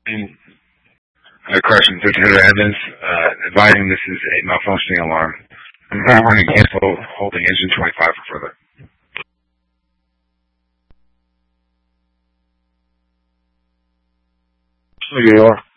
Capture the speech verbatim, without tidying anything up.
Uh, correction, thirteen hundred Evans, uh, advising this is a malfunctioning alarm. I'm going to cancel holding engine twenty-five for further. Here you are.